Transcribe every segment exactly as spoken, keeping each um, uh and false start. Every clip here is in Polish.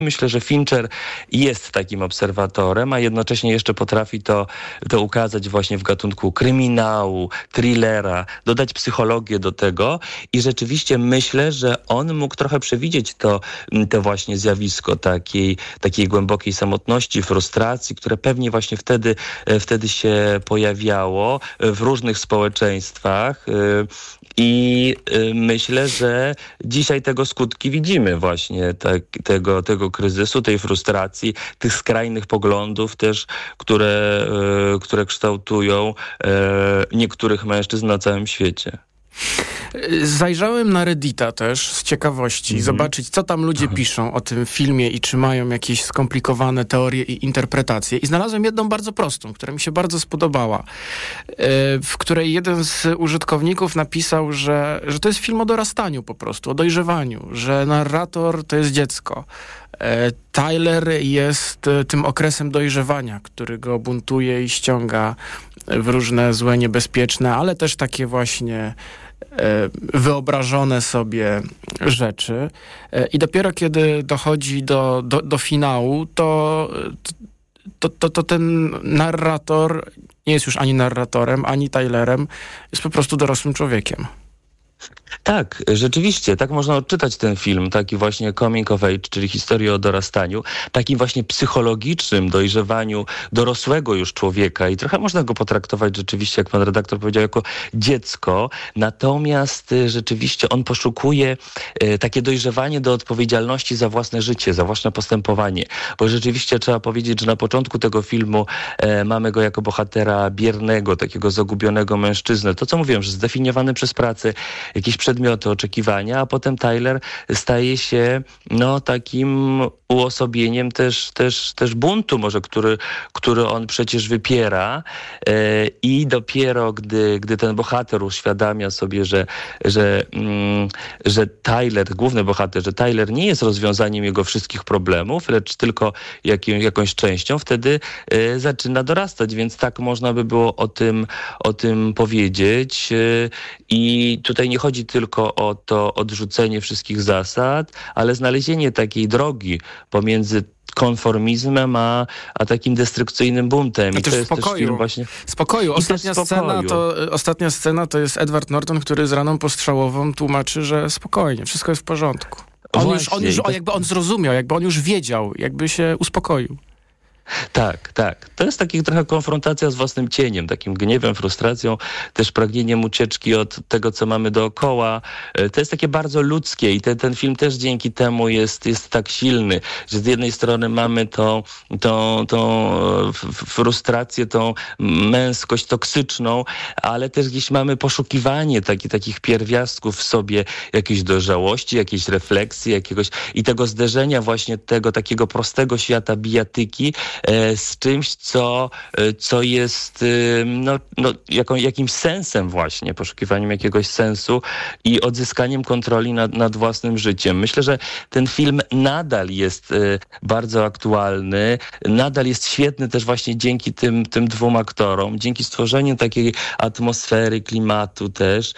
Myślę, że Fincher jest takim obserwatorem, a jednocześnie jeszcze potrafi to, to ukazać właśnie w gatunku kryminału, thrillera, dodać psychologię do tego i rzeczywiście myślę, że on mógł trochę przewidzieć to, to właśnie zjawisko takiej, takiej głębokiej samotności, frustracji, które pewnie właśnie wtedy, wtedy się pojawiało w różnych społeczeństwach. I myślę, że dzisiaj tego skutki widzimy właśnie, tak, tego, tego kryzysu, tej frustracji, tych skrajnych poglądów też, które, które kształtują niektórych mężczyzn na całym świecie. Zajrzałem na Reddita też z ciekawości, mm-hmm. zobaczyć, co tam ludzie piszą o tym filmie i czy mają jakieś skomplikowane teorie i interpretacje. I znalazłem jedną bardzo prostą, która mi się bardzo spodobała, w której jeden z użytkowników napisał, że, że to jest film o dorastaniu po prostu, o dojrzewaniu, że narrator to jest dziecko. Tyler jest tym okresem dojrzewania, który go buntuje i ściąga w różne złe, niebezpieczne, ale też takie właśnie wyobrażone sobie rzeczy. I dopiero kiedy dochodzi do, do, do finału, to, to, to, to ten narrator nie jest już ani narratorem, ani Tylerem, jest po prostu dorosłym człowiekiem. Tak, rzeczywiście, tak można odczytać ten film, taki właśnie coming of age, czyli historię o dorastaniu, takim właśnie psychologicznym dojrzewaniu dorosłego już człowieka i trochę można go potraktować rzeczywiście, jak pan redaktor powiedział, jako dziecko, natomiast rzeczywiście on poszukuje e, takie dojrzewanie do odpowiedzialności za własne życie, za własne postępowanie, bo rzeczywiście trzeba powiedzieć, że na początku tego filmu e, mamy go jako bohatera biernego, takiego zagubionego mężczyznę, to co mówiłem, że zdefiniowany przez pracę, jakieś przedmioty oczekiwania, a potem Tyler staje się no takim uosobieniem też, też, też buntu może, który, który on przecież wypiera e, i dopiero gdy, gdy ten bohater uświadamia sobie, że, że, mm, że Tyler, główny bohater, że Tyler nie jest rozwiązaniem jego wszystkich problemów, lecz tylko jakim, jakąś częścią, wtedy e, zaczyna dorastać, więc tak można by było o tym, o tym powiedzieć e, i tutaj nie chodzi tylko o to odrzucenie wszystkich zasad, ale znalezienie takiej drogi pomiędzy konformizmem, a, a takim destrukcyjnym buntem. I to jest spokoju. Też film właśnie... Spokoju. Ostatnia scena, to, ostatnia scena to jest Edward Norton, który z raną postrzałową tłumaczy, że spokojnie, wszystko jest w porządku. On Właśnie, już, on już to... jakby on zrozumiał, jakby on już wiedział, jakby się uspokoił. Tak, tak. To jest taka trochę konfrontacja z własnym cieniem, takim gniewem, frustracją, też pragnieniem ucieczki od tego, co mamy dookoła. To jest takie bardzo ludzkie i te, ten film też dzięki temu jest, jest tak silny, że z jednej strony mamy tą, tą, tą frustrację, tą męskość toksyczną, ale też gdzieś mamy poszukiwanie taki, takich pierwiastków w sobie, jakiejś dojrzałości, jakiejś refleksji, jakiegoś i tego zderzenia właśnie tego takiego prostego świata bijatyki z czymś, co, co jest no, no, jaką, jakimś sensem właśnie, poszukiwaniem jakiegoś sensu i odzyskaniem kontroli nad, nad własnym życiem. Myślę, że ten film nadal jest bardzo aktualny, nadal jest świetny też właśnie dzięki tym, tym dwóm aktorom, dzięki stworzeniu takiej atmosfery, klimatu też.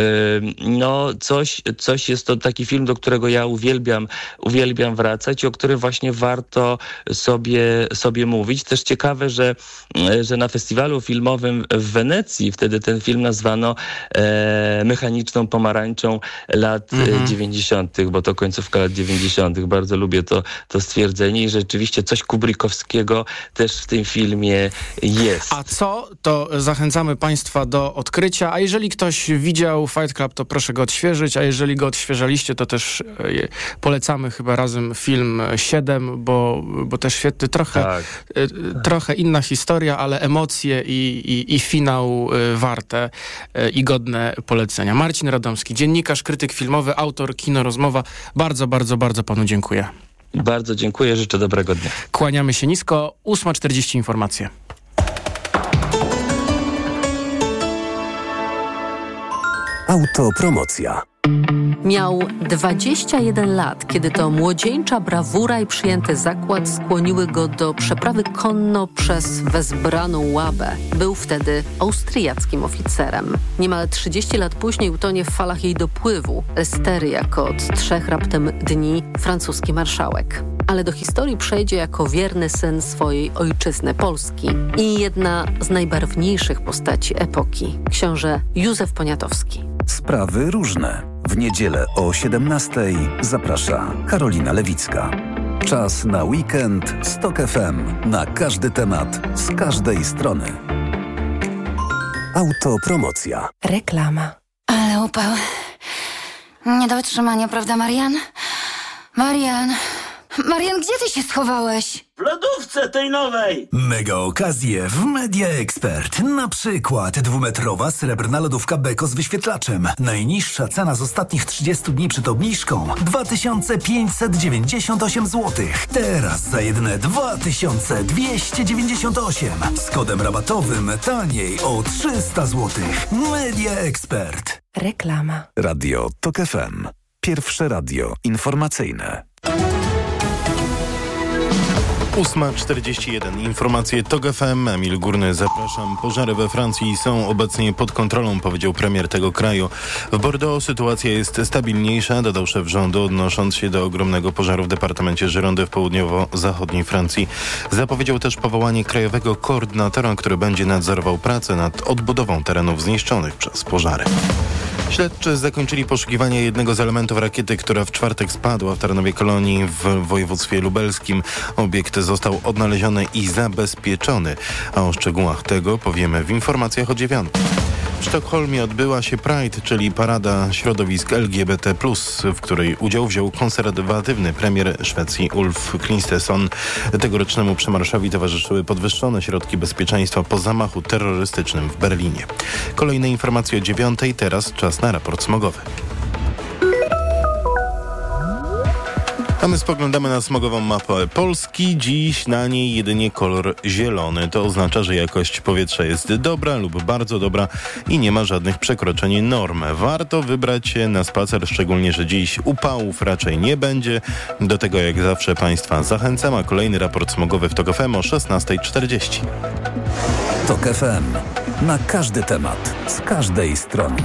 No coś, coś jest to taki film, do którego ja uwielbiam, uwielbiam wracać i o którym właśnie warto sobie sobie mówić. Też ciekawe, że, że na festiwalu filmowym w Wenecji wtedy ten film nazwano e, mechaniczną pomarańczą lat mhm. dziewięćdziesiątych, bo to końcówka lat dziewięćdziesiątych. Bardzo lubię to, to stwierdzenie i rzeczywiście coś kubrickowskiego też w tym filmie jest. A co? To zachęcamy Państwa do odkrycia, a jeżeli ktoś widział Fight Club, to proszę go odświeżyć, a jeżeli go odświeżaliście, to też polecamy chyba razem film siedem, bo, bo też świetny, trochę, tak. trochę inna historia, ale emocje i, i, i finał warte i godne polecenia. Marcin Radomski, dziennikarz, krytyk filmowy, autor Kino Rozmowa. Bardzo, bardzo, bardzo panu dziękuję. Bardzo dziękuję, życzę dobrego dnia. Kłaniamy się nisko. ósma czterdzieści informacje. Autopromocja. Miał dwadzieścia jeden lat, kiedy to młodzieńcza brawura i przyjęty zakład skłoniły go do przeprawy konno przez wezbraną Łabę. Był wtedy austriackim oficerem. Niemal trzydzieści lat później utonie w falach jej dopływu. Estery jako od trzech raptem dni francuski marszałek. ale do historii przejdzie jako wierny syn swojej ojczyzny Polski i jedna z najbarwniejszych postaci epoki, książę Józef Poniatowski. Sprawy różne. W niedzielę o siedemnastej zaprasza Karolina Lewicka. Czas na weekend z Tok F M. Na każdy temat, z każdej strony. Autopromocja. Reklama. Ale upał. Nie do wytrzymania, prawda, Marian? Marian... Marian, gdzie ty się schowałeś? W lodówce tej nowej! Mega okazje w Media Expert. Na przykład dwumetrowa srebrna lodówka Beko z wyświetlaczem. Najniższa cena z ostatnich trzydziestu dni przed obniżką dwa tysiące pięćset dziewięćdziesiąt osiem złotych. Teraz za jedyne dwa tysiące dwieście dziewięćdziesiąt osiem. Z kodem rabatowym taniej o trzysta złotych. Media Expert. Reklama. Radio Tok F M. Pierwsze radio informacyjne. ósma czterdzieści jeden. Informacje Tok F M. Emil Górny, zapraszam. Pożary we Francji są obecnie pod kontrolą, powiedział premier tego kraju. W Bordeaux sytuacja jest stabilniejsza, dodał szef rządu, odnosząc się do ogromnego pożaru w departamencie Gironde w południowo-zachodniej Francji. Zapowiedział też powołanie krajowego koordynatora, który będzie nadzorował pracę nad odbudową terenów zniszczonych przez pożary. Śledczy zakończyli poszukiwanie jednego z elementów rakiety, która w czwartek spadła w Tarnowie Kolonii w województwie lubelskim. Obiekt został odnaleziony i zabezpieczony, a o szczegółach tego powiemy w informacjach o dziewiątej. W Sztokholmie odbyła się Pride, czyli parada środowisk L G B T plus, w której udział wziął konserwatywny premier Szwecji Ulf Kristersson. Tegorocznemu przemarszowi towarzyszyły podwyższone środki bezpieczeństwa po zamachu terrorystycznym w Berlinie. Kolejne informacje o dziewiątej, teraz czas na raport smogowy. A my spoglądamy na smogową mapę Polski. Dziś na niej jedynie kolor zielony. To oznacza, że jakość powietrza jest dobra lub bardzo dobra i nie ma żadnych przekroczeń norm. Warto wybrać się na spacer, szczególnie, że dziś upałów raczej nie będzie. Do tego jak zawsze Państwa zachęcam, a kolejny raport smogowy w Tok F M o szesnasta czterdzieści. Tok F M. Na każdy temat, z każdej strony.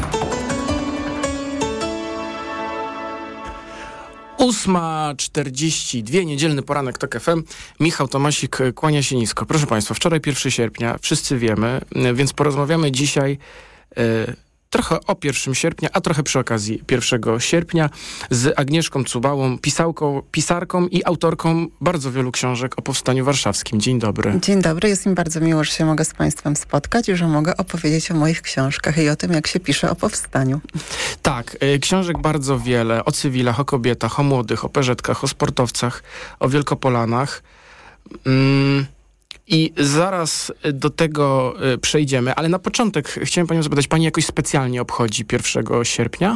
ósma czterdzieści dwa, niedzielny poranek Tok F M. Michał Tomasik kłania się nisko. Proszę Państwa, wczoraj pierwszego sierpnia, wszyscy wiemy, więc porozmawiamy dzisiaj e, trochę o pierwszego sierpnia, a trochę przy okazji pierwszego sierpnia z Agnieszką Cubałą, pisałką, pisarką i autorką bardzo wielu książek o Powstaniu Warszawskim. Dzień dobry. Dzień dobry, jest mi bardzo miło, że się mogę z Państwem spotkać i że mogę opowiedzieć o moich książkach i o tym, jak się pisze o powstaniu. Tak, y, książek bardzo wiele, o cywilach, o kobietach, o młodych, o perzetkach, o sportowcach, o Wielkopolanach. Mm. I zaraz do tego przejdziemy, ale na początek chciałem Panią zapytać, Pani jakoś specjalnie obchodzi pierwszego sierpnia?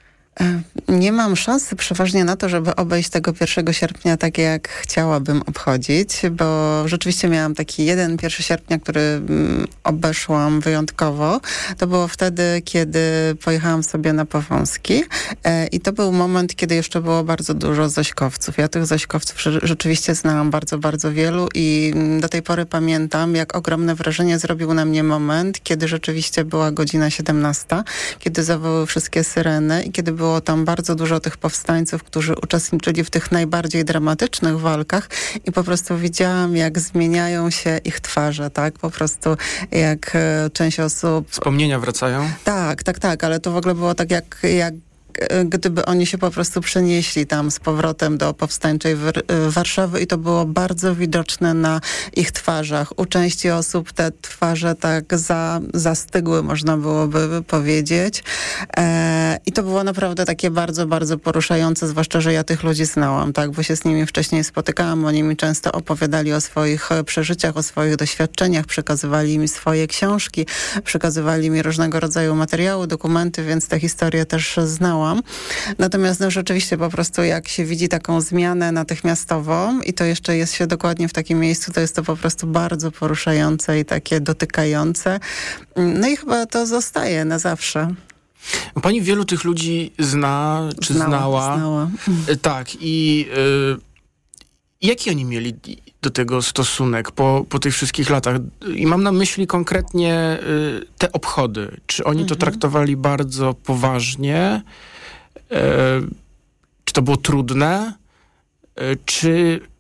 Nie mam szansy przeważnie na to, żeby obejść tego pierwszego sierpnia tak, jak chciałabym obchodzić, bo rzeczywiście miałam taki jeden pierwszego sierpnia, który obeszłam wyjątkowo. To było wtedy, kiedy pojechałam sobie na Powązki i to był moment, kiedy jeszcze było bardzo dużo zośkowców. Ja tych zośkowców rzeczywiście znałam bardzo, bardzo wielu i do tej pory pamiętam, jak ogromne wrażenie zrobił na mnie moment, kiedy rzeczywiście była godzina siedemnasta, kiedy zawołały wszystkie syreny i kiedy było tam bardzo dużo tych powstańców, którzy uczestniczyli w tych najbardziej dramatycznych walkach i po prostu widziałam, jak zmieniają się ich twarze, tak? Po prostu jak e, część osób... Wspomnienia wracają? Tak, tak, tak, ale to w ogóle było tak, jak... jak gdyby oni się po prostu przenieśli tam z powrotem do powstańczej Warszawy i to było bardzo widoczne na ich twarzach. U części osób te twarze tak za, zastygły, można byłoby powiedzieć. E, I to było naprawdę takie bardzo, bardzo poruszające, zwłaszcza, że ja tych ludzi znałam, tak, bo się z nimi wcześniej spotykałam. Oni mi często opowiadali o swoich przeżyciach, o swoich doświadczeniach, przekazywali mi swoje książki, przekazywali mi różnego rodzaju materiały, dokumenty, więc te historie też znałam. Natomiast no, rzeczywiście po prostu jak się widzi taką zmianę natychmiastową i to jeszcze jest się dokładnie w takim miejscu, to jest to po prostu bardzo poruszające i takie dotykające. No i chyba to zostaje na zawsze. Pani wielu tych ludzi zna, czy znała. znała. znała. Tak i y, jaki oni mieli do tego stosunek po, po tych wszystkich latach? I mam na myśli konkretnie y, te obchody. Czy oni mhm. to traktowali bardzo poważnie? Y, czy to było trudne? Y, czy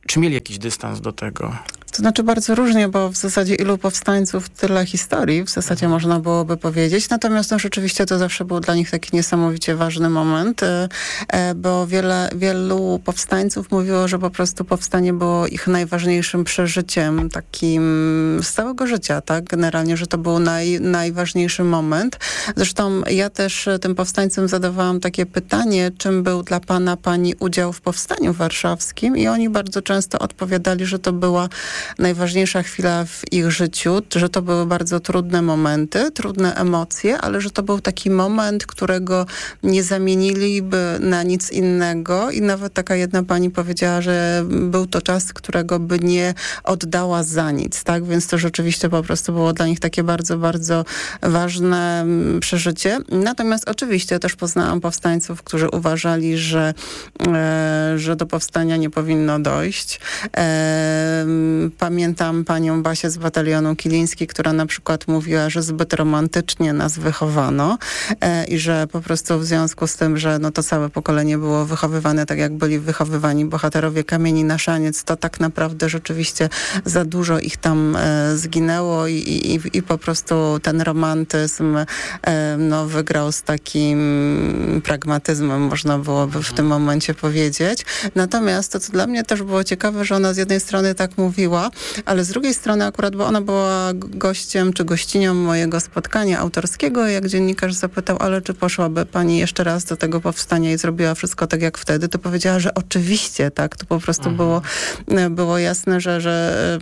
czy mieli jakiś dystans do tego? To znaczy bardzo różnie, bo w zasadzie ilu powstańców, tyle historii, w zasadzie mhm. można byłoby powiedzieć. Natomiast no, rzeczywiście to zawsze był dla nich taki niesamowicie ważny moment, bo wiele, wielu powstańców mówiło, że po prostu powstanie było ich najważniejszym przeżyciem takim z całego życia, tak? Generalnie, że to był naj, najważniejszy moment. Zresztą ja też tym powstańcom zadawałam takie pytanie, czym był dla pana, pani udział w Powstaniu Warszawskim i oni bardzo często odpowiadali, że to była najważniejsza chwila w ich życiu, że to były bardzo trudne momenty, trudne emocje, ale że to był taki moment, którego nie zamieniliby na nic innego i nawet taka jedna pani powiedziała, że był to czas, którego by nie oddała za nic, tak? Więc to rzeczywiście po prostu było dla nich takie bardzo, bardzo ważne przeżycie. Natomiast oczywiście też poznałam powstańców, którzy uważali, że, e, że do powstania nie powinno dojść. E, Pamiętam panią Basię z batalionu Kiliński, która na przykład mówiła, że zbyt romantycznie nas wychowano e, i że po prostu w związku z tym, że no to całe pokolenie było wychowywane tak, jak byli wychowywani bohaterowie Kamieni na Szaniec, to tak naprawdę rzeczywiście za dużo ich tam e, zginęło i, i, i po prostu ten romantyzm e, no, wygrał z takim pragmatyzmem, można byłoby w tym momencie powiedzieć. Natomiast to, co dla mnie też było ciekawe, że ona z jednej strony tak mówiła, ale z drugiej strony akurat, bo ona była gościem czy gościnią mojego spotkania autorskiego, jak dziennikarz zapytał, ale czy poszłaby pani jeszcze raz do tego powstania i zrobiła wszystko tak jak wtedy, to powiedziała, że oczywiście, tak, to po prostu mhm. było, było jasne, że, że,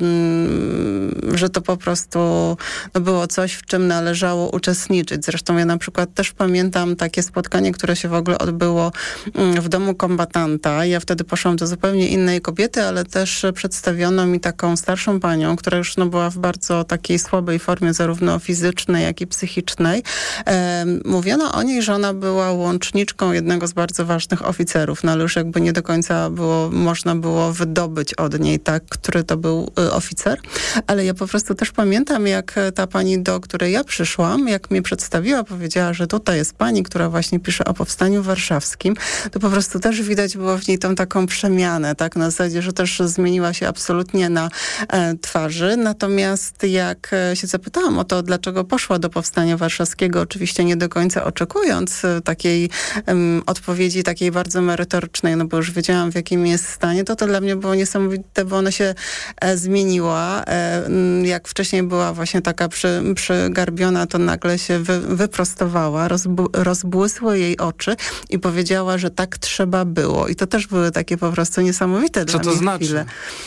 że to po prostu było coś, w czym należało uczestniczyć. Zresztą ja na przykład też pamiętam takie spotkanie, które się w ogóle odbyło w domu kombatanta. Ja wtedy poszłam do zupełnie innej kobiety, ale też przedstawiono mi taką starszą panią, która już no, była w bardzo takiej słabej formie, zarówno fizycznej, jak i psychicznej. E, mówiono o niej, że ona była łączniczką jednego z bardzo ważnych oficerów, no ale już jakby nie do końca było, można było wydobyć od niej, tak, który to był y, oficer. Ale ja po prostu też pamiętam, jak ta pani, do której ja przyszłam, jak mnie przedstawiła, powiedziała, że tutaj jest pani, która właśnie pisze o Powstaniu Warszawskim, to po prostu też widać było w niej tą taką przemianę, tak, na zasadzie, że też zmieniła się absolutnie na e, twarzy. Natomiast jak się zapytałam o to, dlaczego poszła do Powstania Warszawskiego, oczywiście nie do końca oczekując takiej um, odpowiedzi, takiej bardzo merytorycznej, no bo już wiedziałam, w jakim jest stanie, to to dla mnie było niesamowite, bo ona się e, zmieniła. E, jak wcześniej była właśnie taka przy, przygarbiona, to nagle się wy, wyprostowała, rozbu, rozbłysły jej oczy i powiedziała, że tak trzeba było. I to też były takie po prostu niesamowite Co dla to mnie znaczy? chwile.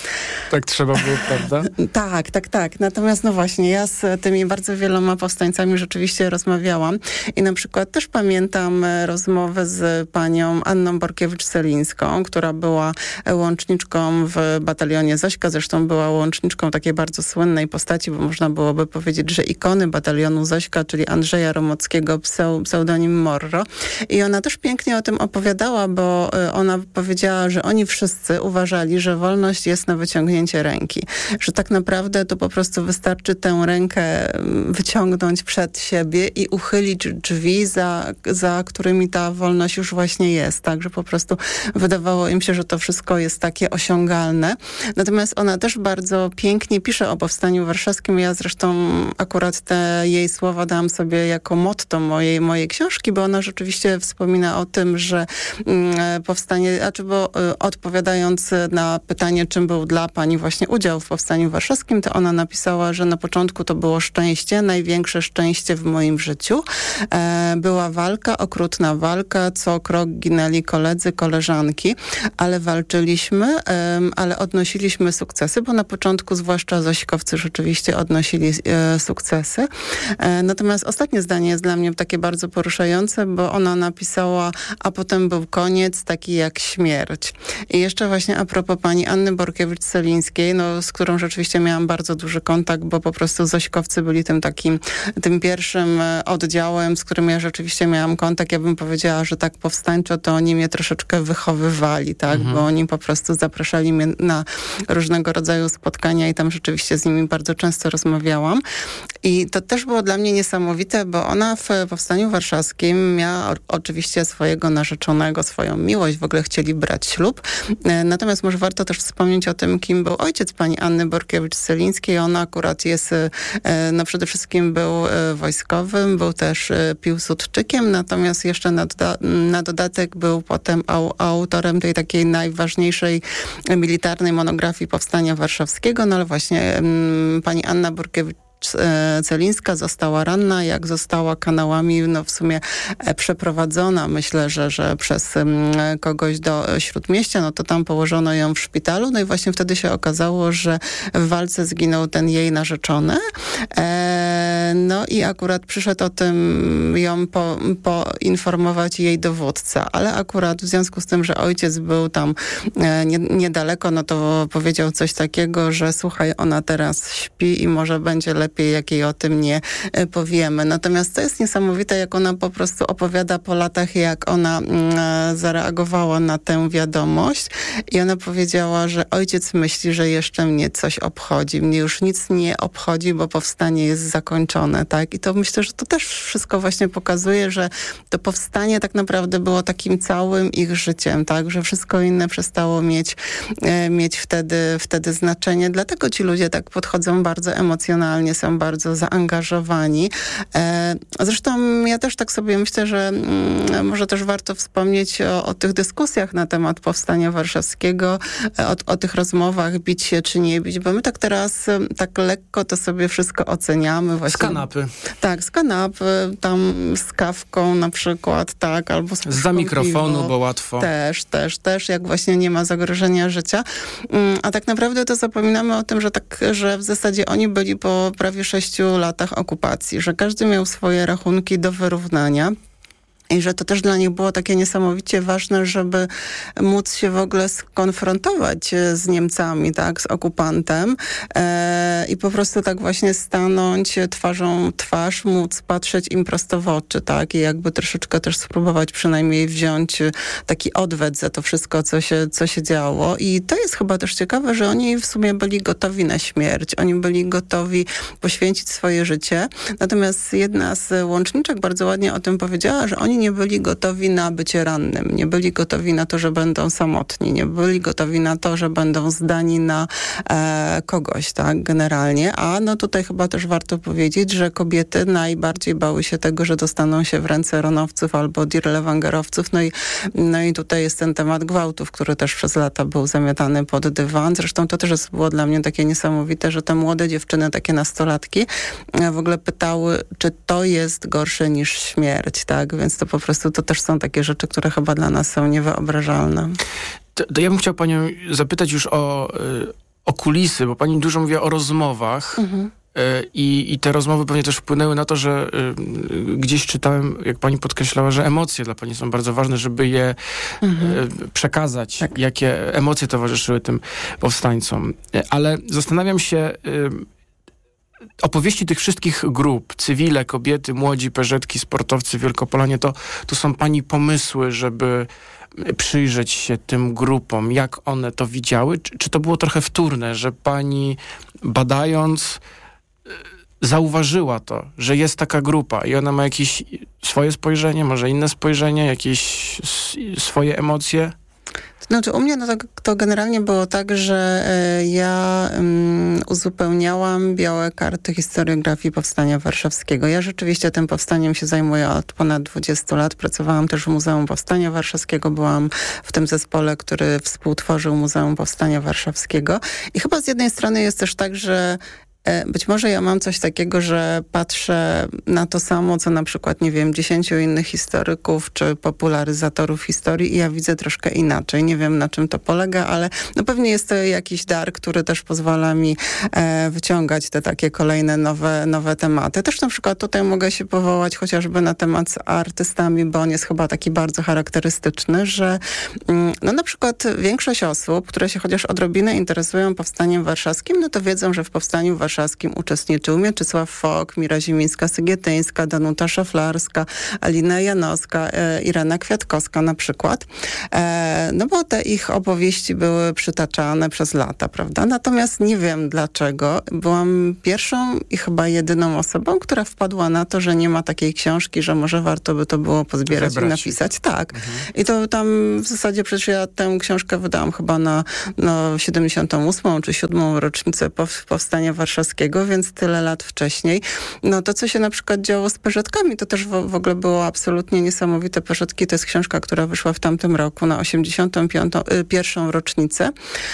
Tak trzeba było, prawda? Tak, tak, tak. Natomiast no właśnie, ja z tymi bardzo wieloma powstańcami rzeczywiście rozmawiałam i na przykład też pamiętam rozmowę z panią Anną Borkiewicz-Celińską, która była łączniczką w batalionie Zośka, zresztą była łączniczką takiej bardzo słynnej postaci, bo można byłoby powiedzieć, że ikony batalionu Zośka, czyli Andrzeja Romockiego, pseudonim Morro. I ona też pięknie o tym opowiadała, bo ona powiedziała, że oni wszyscy uważali, że wolność jest na wyciągnięcie ręki. Że tak naprawdę to po prostu wystarczy tę rękę wyciągnąć przed siebie i uchylić drzwi, za, za którymi ta wolność już właśnie jest. Tak, że po prostu wydawało im się, że to wszystko jest takie osiągalne. Natomiast ona też bardzo pięknie pisze o Powstaniu Warszawskim. Ja zresztą akurat te jej słowa dałam sobie jako motto mojej, mojej książki, bo ona rzeczywiście wspomina o tym, że mm, powstanie, znaczy bo y, odpowiadając na pytanie, czym był dla pani właśnie udział w Powstaniu Warszawskim, to ona napisała, że na początku to było szczęście, największe szczęście w moim życiu. E, była walka, okrutna walka, co krok ginęli koledzy, koleżanki, ale walczyliśmy, e, ale odnosiliśmy sukcesy, bo na początku zwłaszcza zośkowcy rzeczywiście odnosili e, sukcesy. E, natomiast ostatnie zdanie jest dla mnie takie bardzo poruszające, bo ona napisała, a potem był koniec, taki jak śmierć. I jeszcze właśnie a propos pani Anny Borkiewicz-Celińskiej, no, z którą rzeczywiście miałam bardzo duży kontakt, bo po prostu zośkowcy byli tym takim, tym pierwszym oddziałem, z którym ja rzeczywiście miałam kontakt. Ja bym powiedziała, że tak powstańczo to oni mnie troszeczkę wychowywali, tak, mhm. bo oni po prostu zapraszali mnie na różnego rodzaju spotkania i tam rzeczywiście z nimi bardzo często rozmawiałam. I to też było dla mnie niesamowite, bo ona w Powstaniu Warszawskim miała o, oczywiście swojego narzeczonego, swoją miłość, w ogóle chcieli brać ślub. Natomiast może warto też wspomnieć o tym, kim był ojciec pani Anny Borkiewicz-Celińskiej. Ona akurat jest, no przede wszystkim był wojskowym, był też piłsudczykiem, natomiast jeszcze na, doda- na dodatek był potem au- autorem tej takiej najważniejszej militarnej monografii Powstania Warszawskiego, no ale właśnie m, pani Anna Borkiewicz Celińska została ranna, jak została kanałami no w sumie przeprowadzona, myślę, że, że przez kogoś do Śródmieścia, no to tam położono ją w szpitalu, no i właśnie wtedy się okazało, że w walce zginął ten jej narzeczony. E, no i akurat przyszedł o tym ją po, poinformować jej dowódca, ale akurat w związku z tym, że ojciec był tam e, nie, niedaleko, no to powiedział coś takiego, że słuchaj, ona teraz śpi i może będzie lepiej jak jej o tym nie powiemy. Natomiast to jest niesamowite, jak ona po prostu opowiada po latach, jak ona mm, zareagowała na tę wiadomość i ona powiedziała, że ojciec myśli, że jeszcze mnie coś obchodzi. Mnie już nic nie obchodzi, bo powstanie jest zakończone, tak? I to myślę, że to też wszystko właśnie pokazuje, że to powstanie tak naprawdę było takim całym ich życiem, tak? Że wszystko inne przestało mieć, e, mieć wtedy, wtedy znaczenie. Dlatego ci ludzie tak podchodzą bardzo emocjonalnie, są bardzo zaangażowani. E, zresztą ja też tak sobie myślę, że mm, może też warto wspomnieć o, o tych dyskusjach na temat Powstania Warszawskiego, o, o tych rozmowach, bić się czy nie bić, bo my tak teraz tak lekko to sobie wszystko oceniamy. Właśnie. Z kanapy. Tak, z kanapy, tam z kawką na przykład, tak, albo z Za mikrofonu, piwo. Bo łatwo. Też, też, też, jak właśnie nie ma zagrożenia życia. A tak naprawdę to zapominamy o tym, że tak, że w zasadzie oni byli po prawie sześciu latach okupacji, że każdy miał swoje rachunki do wyrównania. I że to też dla nich było takie niesamowicie ważne, żeby móc się w ogóle skonfrontować z Niemcami, tak, z okupantem e, i po prostu tak właśnie stanąć twarzą twarz, móc patrzeć im prosto w oczy, tak, i jakby troszeczkę też spróbować przynajmniej wziąć taki odwet za to wszystko, co się, co się działo. I to jest chyba też ciekawe, że oni w sumie byli gotowi na śmierć, oni byli gotowi poświęcić swoje życie. Natomiast jedna z łączniczek bardzo ładnie o tym powiedziała, że oni nie byli gotowi na bycie rannym, nie byli gotowi na to, że będą samotni, nie byli gotowi na to, że będą zdani na e, kogoś, tak, generalnie. A no tutaj chyba też warto powiedzieć, że kobiety najbardziej bały się tego, że dostaną się w ręce ronowców albo dirlewangerowców. No i, no i tutaj jest ten temat gwałtów, który też przez lata był zamiatany pod dywan. Zresztą to też jest, było dla mnie takie niesamowite, że te młode dziewczyny, takie nastolatki, w ogóle pytały, czy to jest gorsze niż śmierć, tak? Więc to po prostu to też są takie rzeczy, które chyba dla nas są niewyobrażalne. To, to ja bym chciał panią zapytać już o, o kulisy, bo pani dużo mówi o rozmowach. Mhm. I, I te rozmowy pewnie też wpłynęły na to, że y, gdzieś czytałem, jak pani podkreślała, że emocje dla pani są bardzo ważne, żeby je mhm. y, przekazać, tak. Jakie emocje towarzyszyły tym powstańcom. Ale zastanawiam się, y, opowieści tych wszystkich grup, cywile, kobiety, młodzi, peżetki, sportowcy, Wielkopolanie, to, to są pani pomysły, żeby przyjrzeć się tym grupom, jak one to widziały? Czy, czy to było trochę wtórne, że pani badając zauważyła to, że jest taka grupa i ona ma jakieś swoje spojrzenie, może inne spojrzenie, jakieś swoje emocje? Znaczy u mnie no to, to generalnie było tak, że y, ja y, uzupełniałam białe karty historiografii Powstania Warszawskiego. Ja rzeczywiście tym powstaniem się zajmuję od ponad dwudziestu lat. Pracowałam też w Muzeum Powstania Warszawskiego. Byłam w tym zespole, który współtworzył Muzeum Powstania Warszawskiego. I chyba z jednej strony jest też tak, że być może ja mam coś takiego, że patrzę na to samo, co na przykład, nie wiem, dziesięciu innych historyków czy popularyzatorów historii i ja widzę troszkę inaczej. Nie wiem, na czym to polega, ale no pewnie jest to jakiś dar, który też pozwala mi e, wyciągać te takie kolejne nowe, nowe tematy. Też na przykład tutaj mogę się powołać chociażby na temat z artystami, bo on jest chyba taki bardzo charakterystyczny, że mm, no na przykład większość osób, które się chociaż odrobinę interesują Powstaniem Warszawskim, no to wiedzą, że w Powstaniu Warszawskim Warszawskim uczestniczył Mieczysław Fok, Mira Zimińska-Sygietyńska, Danuta Szaflarska, Alina Janowska, e, Irena Kwiatkowska na przykład. E, no bo te ich opowieści były przytaczane przez lata, prawda? Natomiast nie wiem dlaczego. Byłam pierwszą i chyba jedyną osobą, która wpadła na to, że nie ma takiej książki, że może warto by to było pozbierać i napisać. Tak. Mhm. I to tam w zasadzie przecież ja tę książkę wydałam chyba na no, siedemdziesiątą ósmą czy siódmą rocznicę Powstania Warszawskiego, więc tyle lat wcześniej. No to, co się na przykład działo z Perzetkami, to też w, w ogóle było absolutnie niesamowite. Perzetki to jest książka, która wyszła w tamtym roku na osiemdziesiątą pierwszą rocznicę.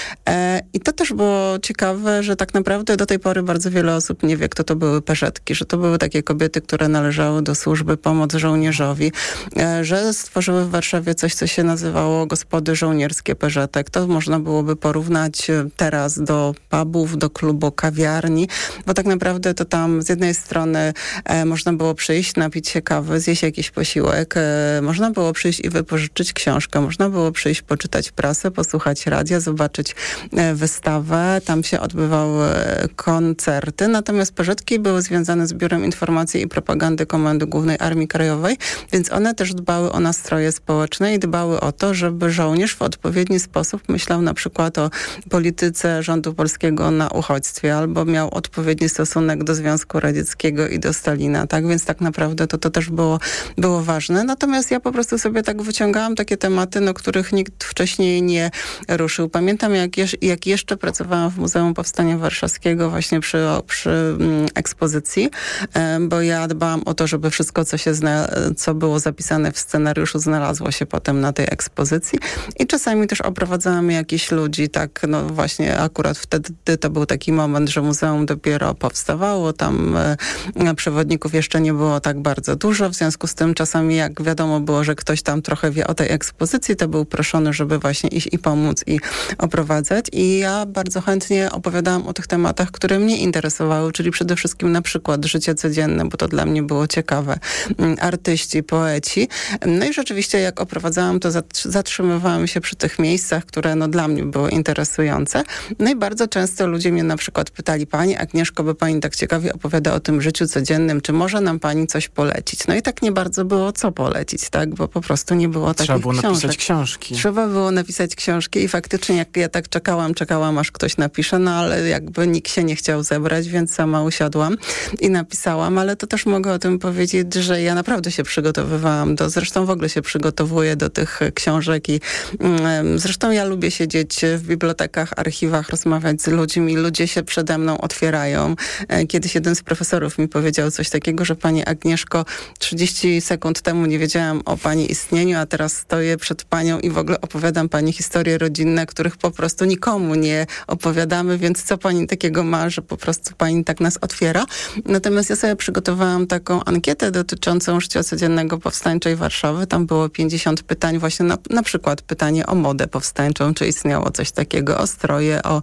E, I to też było ciekawe, że tak naprawdę do tej pory bardzo wiele osób nie wie, kto to były Perzetki, że to były takie kobiety, które należały do służby Pomoc Żołnierzowi, e, że stworzyły w Warszawie coś, co się nazywało Gospody Żołnierskie Perzetek. To można byłoby porównać teraz do pubów, do klubu, kawiarni, bo tak naprawdę to tam z jednej strony e, można było przyjść, napić się kawy, zjeść jakiś posiłek, e, można było przyjść i wypożyczyć książkę, można było przyjść, poczytać prasę, posłuchać radia, zobaczyć e, wystawę, tam się odbywały koncerty, natomiast Perzetki były związane z Biurem Informacji i Propagandy Komendy Głównej Armii Krajowej, więc one też dbały o nastroje społeczne i dbały o to, żeby żołnierz w odpowiedni sposób myślał na przykład o polityce rządu polskiego na uchodźstwie, albo miał odpowiedni stosunek do Związku Radzieckiego i do Stalina, tak? Więc tak naprawdę to, to też było, było ważne. Natomiast ja po prostu sobie tak wyciągałam takie tematy, no, których nikt wcześniej nie ruszył. Pamiętam, jak, jeż, jak jeszcze pracowałam w Muzeum Powstania Warszawskiego właśnie przy, przy mm, ekspozycji, e, bo ja dbałam o to, żeby wszystko, co się zna, co było zapisane w scenariuszu, znalazło się potem na tej ekspozycji. I czasami też oprowadzałam jakichś ludzi, tak, no właśnie akurat wtedy to był taki moment, że muzeum dopiero powstawało, tam e, przewodników jeszcze nie było tak bardzo dużo, w związku z tym czasami jak wiadomo było, że ktoś tam trochę wie o tej ekspozycji, to był proszony, żeby właśnie iść i pomóc i oprowadzać. I ja bardzo chętnie opowiadałam o tych tematach, które mnie interesowały, czyli przede wszystkim na przykład życie codzienne, bo to dla mnie było ciekawe, artyści, poeci. No i rzeczywiście jak oprowadzałam, to zatrzymywałam się przy tych miejscach, które no dla mnie były interesujące. No i bardzo często ludzie mnie na przykład pytali, pani Agnieszko, bo pani tak ciekawie opowiada o tym życiu codziennym, czy może nam pani coś polecić? No i tak nie bardzo było co polecić, tak? Bo po prostu nie było takich książek. Trzeba było napisać książki. Trzeba było napisać książki i faktycznie jak ja tak czekałam, czekałam, aż ktoś napisze, no ale jakby nikt się nie chciał zebrać, więc sama usiadłam i napisałam, ale to też mogę o tym powiedzieć, że ja naprawdę się przygotowywałam do, zresztą w ogóle się przygotowuję do tych książek i mm, zresztą ja lubię siedzieć w bibliotekach, archiwach, rozmawiać z ludźmi, ludzie się przede mną otwierają. Kiedyś jeden z profesorów mi powiedział coś takiego, że pani Agnieszko, trzydzieści sekund temu nie wiedziałam o pani istnieniu, a teraz stoję przed panią i w ogóle opowiadam pani historie rodzinne, których po prostu nikomu nie opowiadamy, więc co pani takiego ma, że po prostu pani tak nas otwiera. Natomiast ja sobie przygotowałam taką ankietę dotyczącą życia codziennego powstańczej Warszawy. Tam było pięćdziesiąt pytań, właśnie na, na przykład pytanie o modę powstańczą, czy istniało coś takiego, o stroje, o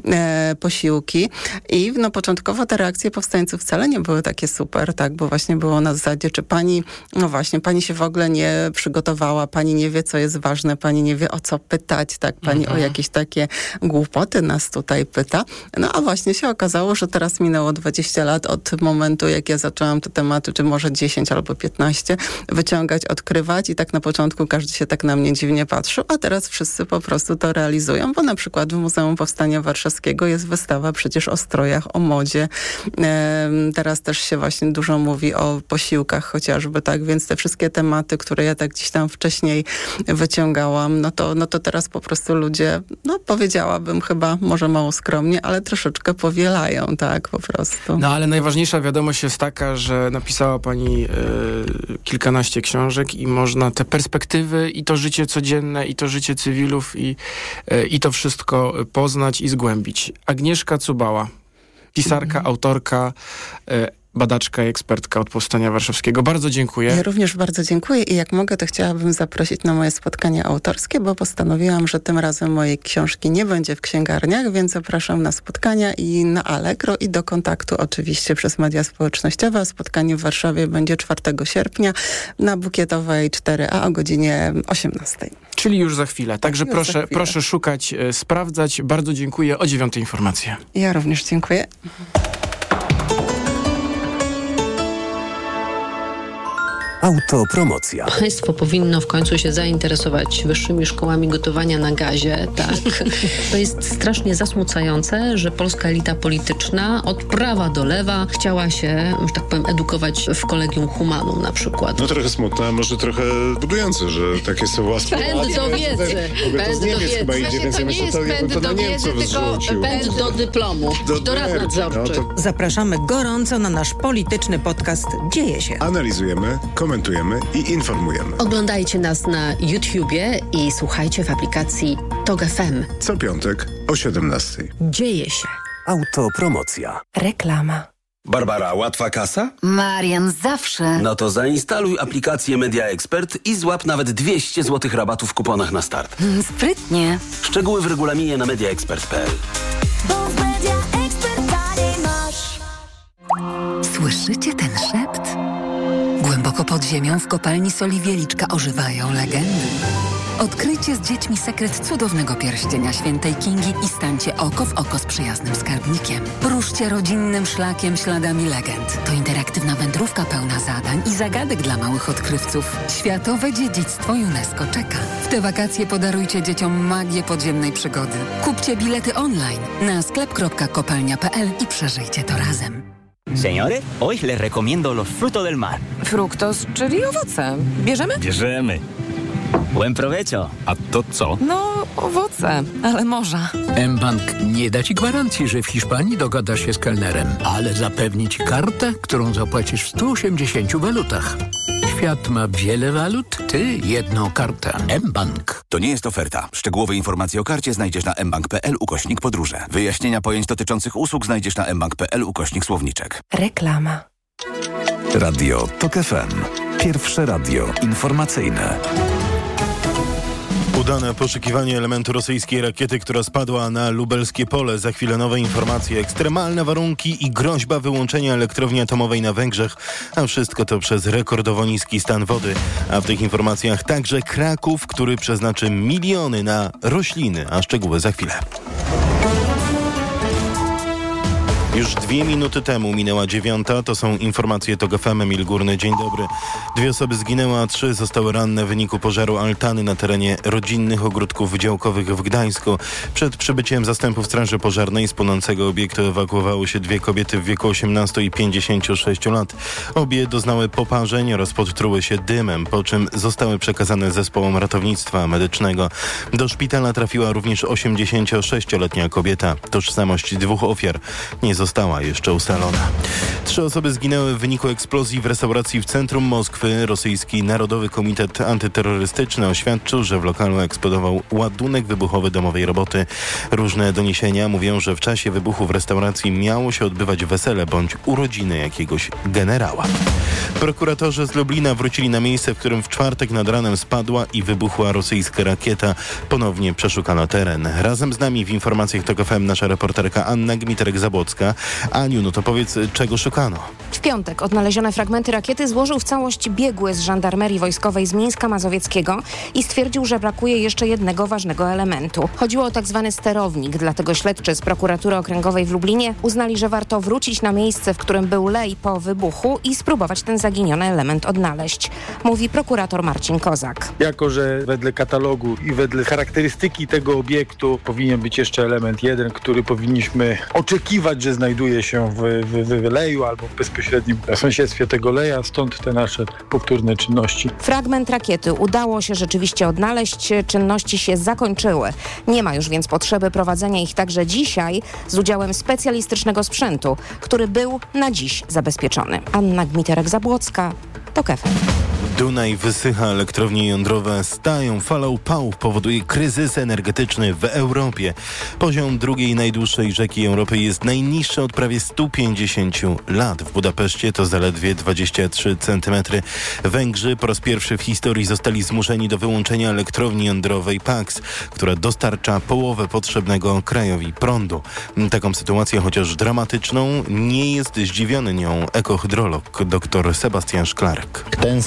e, posiłki. I no początkowo te reakcje powstańców wcale nie były takie super, tak, bo właśnie było na zasadzie, czy pani, no właśnie, pani się w ogóle nie przygotowała, pani nie wie, co jest ważne, pani nie wie, o co pytać, tak, pani mhm. o jakieś takie głupoty nas tutaj pyta. No a właśnie się okazało, że teraz minęło dwadzieścia lat od momentu, jak ja zaczęłam te tematy, czy może dziesięć albo piętnaście, wyciągać, odkrywać i tak na początku każdy się tak na mnie dziwnie patrzył, a teraz wszyscy po prostu to realizują, bo na przykład w Muzeum Powstania Warszawskiego jest wystawa przecież o strojach, o modzie. Teraz też się właśnie dużo mówi o posiłkach chociażby, tak, więc te wszystkie tematy, które ja tak gdzieś tam wcześniej wyciągałam, no to, no to teraz po prostu ludzie, no powiedziałabym chyba, może mało skromnie, ale troszeczkę powielają, tak, po prostu. No ale najważniejsza wiadomość jest taka, że napisała pani y, kilkanaście książek i można te perspektywy i to życie codzienne, i to życie cywilów i, y, i to wszystko poznać i zgłębić. Agnieszka Cubała, pisarka, mm. autorka, y, badaczka i ekspertka od Powstania Warszawskiego. Bardzo dziękuję. Ja również bardzo dziękuję i jak mogę, to chciałabym zaprosić na moje spotkania autorskie, bo postanowiłam, że tym razem mojej książki nie będzie w księgarniach, więc zapraszam na spotkania i na Allegro i do kontaktu oczywiście przez media społecznościowe. Spotkanie w Warszawie będzie czwartego sierpnia na Bukietowej cztery A o godzinie osiemnastej. Czyli już za chwilę. Także już proszę, za chwilę. proszę szukać, e, sprawdzać. Bardzo dziękuję. O dziewiątej informacje. Ja również dziękuję. Autopromocja. Państwo powinno w końcu się zainteresować wyższymi szkołami gotowania na gazie, tak. To jest strasznie zasmucające, że polska elita polityczna od prawa do lewa chciała się, że tak powiem, edukować w Collegium Humanum na przykład. No trochę smutne, a może trochę budujące, że takie są łaski. Pęd do wiedzy. Pęd do wiedzy. Chyba idzie, więc ja myślę, to jakby to na Niemców zrzucił. Pęd do dyplomu. Do, do rad nadzorczych. No to... Zapraszamy gorąco na nasz polityczny podcast Dzieje się. Analizujemy, komentujemy i informujemy. Oglądajcie nas na YouTubie i słuchajcie w aplikacji Tok F M. Co piątek o siedemnastej. Dzieje się. Autopromocja. Reklama. Barbara, łatwa kasa? Marian, zawsze. No to zainstaluj aplikację Media Expert i złap nawet dwieście złotych rabatu w kuponach na start. Mm, sprytnie. Szczegóły w regulaminie na media expert kropka p l. Bo w Media Expert taniej masz. Słyszycie ten szept? Głęboko pod ziemią w kopalni soli Wieliczka ożywają legendy. Odkryjcie z dziećmi sekret cudownego pierścienia świętej Kingi i stańcie oko w oko z przyjaznym skarbnikiem. Ruszcie rodzinnym szlakiem śladami legend. To interaktywna wędrówka pełna zadań i zagadek dla małych odkrywców. Światowe dziedzictwo UNESCO czeka. W te wakacje podarujcie dzieciom magię podziemnej przygody. Kupcie bilety online na sklep kropka kopalnia kropka p l i przeżyjcie to razem. Señores, hoy les recomiendo los frutos del mar. Fructos, czyli owoce. Bierzemy? Bierzemy. Buen provecho. A to co? No, owoce, ale morza. mBank nie da ci gwarancji, że w Hiszpanii dogadasz się z kelnerem, ale zapewni ci kartę, którą zapłacisz w stu osiemdziesięciu walutach. Świat ma wiele walut, ty jedną kartę. mBank. To nie jest oferta. Szczegółowe informacje o karcie znajdziesz na mbank kropka p l ukośnik podróże. Wyjaśnienia pojęć dotyczących usług znajdziesz na mbank kropka p l ukośnik słowniczek. Reklama. Radio Tok F M. Pierwsze radio informacyjne. Udane poszukiwanie elementu rosyjskiej rakiety, która spadła na lubelskie pole. Za chwilę nowe informacje. Ekstremalne warunki i groźba wyłączenia elektrowni atomowej na Węgrzech. A wszystko to przez rekordowo niski stan wody. A w tych informacjach także Kraków, który przeznaczy miliony na rośliny. A szczegóły za chwilę. Już dwie minuty temu minęła dziewiąta. To są informacje Tok F M. Emil Górny. Dzień dobry. Dwie osoby zginęły, a trzy zostały ranne w wyniku pożaru altany na terenie rodzinnych ogródków działkowych w Gdańsku. Przed przybyciem zastępów Straży Pożarnej z płonącego obiektu ewakuowały się dwie kobiety w wieku osiemnastu i pięćdziesięciu sześciu lat. Obie doznały poparzeń oraz podtruły się dymem, po czym zostały przekazane zespołom ratownictwa medycznego. Do szpitala trafiła również osiemdziesięciosześcioletnia kobieta. Tożsamość dwóch ofiar nie została jeszcze ustalona. Trzy osoby zginęły w wyniku eksplozji w restauracji w centrum Moskwy. Rosyjski Narodowy Komitet Antyterrorystyczny oświadczył, że w lokalu eksplodował ładunek wybuchowy domowej roboty. Różne doniesienia mówią, że w czasie wybuchu w restauracji miało się odbywać wesele bądź urodziny jakiegoś generała. Prokuratorzy z Lublina wrócili na miejsce, w którym w czwartek nad ranem spadła i wybuchła rosyjska rakieta. Ponownie przeszukano teren. Razem z nami w informacjach Tok F M nasza reporterka Anna Gmiterek-Zabłocka. Aniu, no to powiedz, czego szukano? W piątek odnalezione fragmenty rakiety złożył w całość biegły z żandarmerii wojskowej z Mińska Mazowieckiego i stwierdził, że brakuje jeszcze jednego ważnego elementu. Chodziło o tak zwany sterownik, dlatego śledczy z prokuratury okręgowej w Lublinie uznali, że warto wrócić na miejsce, w którym był lej po wybuchu i spróbować ten zaginiony element odnaleźć. Mówi prokurator Marcin Kozak. Jako że wedle katalogu i wedle charakterystyki tego obiektu powinien być jeszcze element jeden, który powinniśmy oczekiwać, że znajduje się w, w, w leju albo w bezpośrednim sąsiedztwie tego leja, stąd te nasze powtórne czynności. Fragment rakiety udało się rzeczywiście odnaleźć, czynności się zakończyły. Nie ma już więc potrzeby prowadzenia ich także dzisiaj z udziałem specjalistycznego sprzętu, który był na dziś zabezpieczony. Anna Gmiterek-Zabłocka, Tok F M. Dunaj wysycha, elektrownie jądrowe stają, fala upałów powoduje kryzys energetyczny w Europie. Poziom drugiej najdłuższej rzeki Europy jest najniższy od prawie stu pięćdziesięciu lat. W Budapeszcie to zaledwie dwadzieścia trzy centymetry. Węgrzy po raz pierwszy w historii zostali zmuszeni do wyłączenia elektrowni jądrowej Paks, która dostarcza połowę potrzebnego krajowi prądu. Taką sytuację, chociaż dramatyczną, nie jest zdziwiony nią ekohydrolog dr Sebastian Szklarek. Ten stan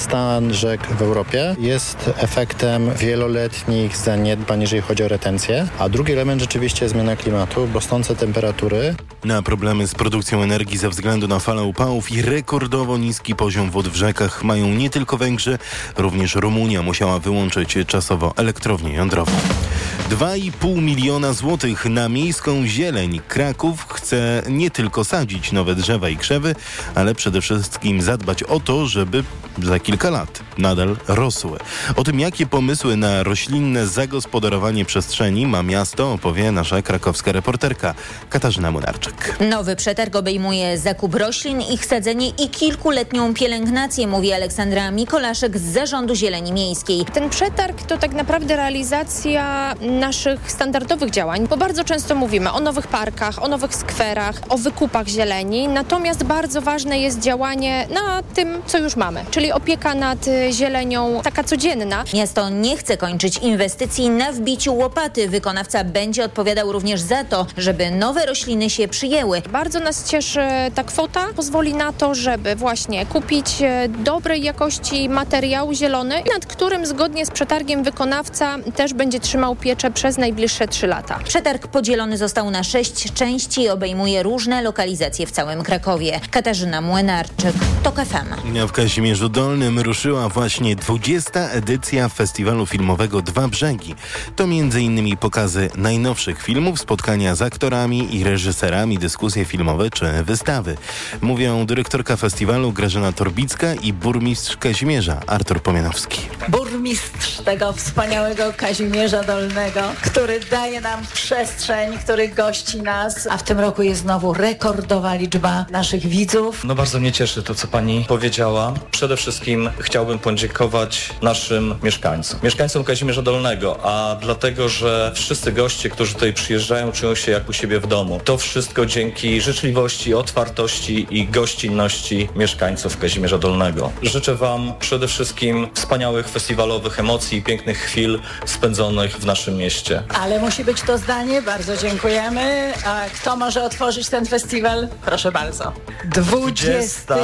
rzek w Europie jest efektem wieloletnich zaniedbań, jeżeli chodzi o retencję, a drugi element rzeczywiście jest zmiana klimatu, rosnące temperatury. Na problemy z produkcją energii ze względu na falę upałów i rekordowo niski poziom wód w rzekach mają nie tylko Węgrzy, również Rumunia musiała wyłączyć czasowo elektrownię jądrową. dwa i pół miliona złotych na miejską zieleń. Kraków chce nie tylko sadzić nowe drzewa i krzewy, ale przede wszystkim zadbać o to, żeby za kilka lat nadal rosły. O tym, jakie pomysły na roślinne zagospodarowanie przestrzeni ma miasto, opowie nasza krakowska reporterka Katarzyna Młynarczyk. Nowy przetarg obejmuje zakup roślin, ich sadzenie i kilkuletnią pielęgnację, mówi Aleksandra Mikolaszek z Zarządu Zieleni Miejskiej. Ten przetarg to tak naprawdę realizacja naszych standardowych działań, bo bardzo często mówimy o nowych parkach, o nowych skwerach, o wykupach zieleni, natomiast bardzo ważne jest działanie na tym, co już mamy, czyli opieka nad zielenią taka codzienna. Miasto nie chce kończyć inwestycji na wbiciu łopaty. Wykonawca będzie odpowiadał również za to, żeby nowe rośliny się przyjęły. Bardzo nas cieszy ta kwota. Pozwoli na to, żeby właśnie kupić dobrej jakości materiał zielony, nad którym zgodnie z przetargiem wykonawca też będzie trzymał pieczę przez najbliższe trzy lata. Przetarg podzielony został na sześć części i obejmuje różne lokalizacje w całym Krakowie. Katarzyna Młynarczyk, TOK F M. W Kazimierzu Dolnym ruszyła właśnie dwudziesta edycja festiwalu filmowego Dwa Brzegi. To między innymi pokazy najnowszych filmów, spotkania z aktorami i reżyserami, dyskusje filmowe czy wystawy. Mówią dyrektorka festiwalu Grażyna Torbicka i burmistrz Kazimierza Artur Pomianowski. Burmistrz tego wspaniałego Kazimierza Dolnego, który daje nam przestrzeń, który gości nas, a w tym roku jest znowu rekordowa liczba naszych widzów. No bardzo mnie cieszy to, co pani powiedziała. Przede wszystkim chciałbym podziękować naszym mieszkańcom. Mieszkańcom Kazimierza Dolnego, a dlatego, że wszyscy goście, którzy tutaj przyjeżdżają, czują się jak u siebie w domu. To wszystko dzięki życzliwości, otwartości i gościnności mieszkańców Kazimierza Dolnego. Życzę wam przede wszystkim wspaniałych festiwalowych emocji i pięknych chwil spędzonych w naszym mieście. Ale musi być to zdanie, bardzo dziękujemy. A kto może otworzyć ten festiwal? Proszę bardzo. Dwudziesta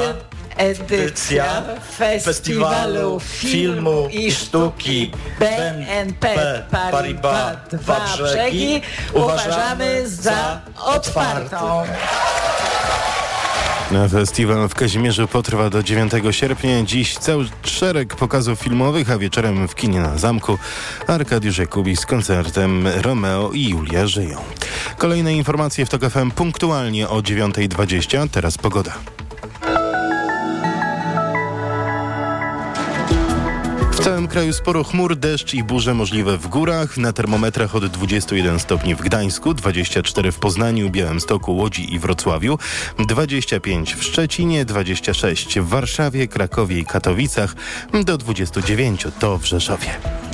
edycja Festiwalu Filmu i Sztuki B N P Paribas Dwa Brzegi uważamy za otwartą. Festiwal w Kazimierzu potrwa do dziewiątego sierpnia. Dziś cały szereg pokazów filmowych, a wieczorem w kinie na Zamku Arkadiusz Jakubi z koncertem Romeo i Julia żyją. Kolejne informacje w TOK F M punktualnie o dziewiąta dwadzieścia. Teraz pogoda. W całym kraju sporo chmur, deszcz i burze możliwe w górach. Na termometrach od dwudziestu jeden stopni w Gdańsku, dwadzieścia cztery w Poznaniu, Białymstoku, Łodzi i Wrocławiu, dwadzieścia pięć w Szczecinie, dwadzieścia sześć w Warszawie, Krakowie i Katowicach, do dwudziestu dziewięciu to w Rzeszowie.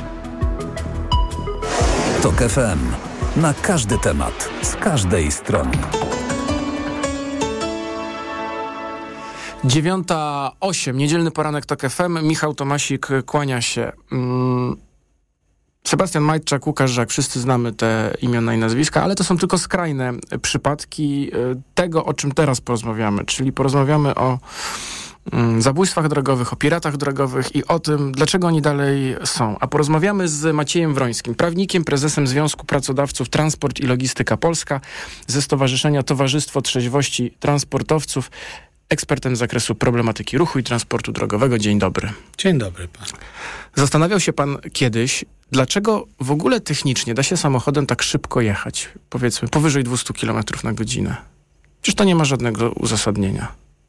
TOK F M. Na każdy temat, z każdej strony. dziewiąta osiem, niedzielny poranek TOK F M. Michał Tomasik kłania się. Mm. Sebastian Majczak, Łukasz Żak, wszyscy znamy te imiona i nazwiska, ale to są tylko skrajne przypadki tego, o czym teraz porozmawiamy, czyli porozmawiamy o mm, zabójstwach drogowych, o piratach drogowych i o tym, dlaczego oni dalej są. A porozmawiamy z Maciejem Wrońskim, prawnikiem, prezesem Związku Pracodawców Transport i Logistyka Polska, ze Stowarzyszenia Towarzystwo Trzeźwości Transportowców, ekspertem z zakresu problematyki ruchu i transportu drogowego. Dzień dobry. Dzień dobry pan. Zastanawiał się pan kiedyś, dlaczego w ogóle technicznie da się samochodem tak szybko jechać, powiedzmy powyżej dwieście kilometrów na godzinę? Przecież to nie ma żadnego uzasadnienia.